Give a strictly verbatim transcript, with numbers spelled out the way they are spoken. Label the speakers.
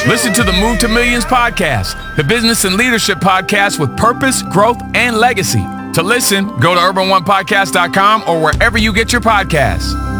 Speaker 1: Listen to the Move to Millions podcast, the business and leadership podcast with purpose, growth, and legacy. To listen, go to urban one podcast dot com or wherever you get your podcasts.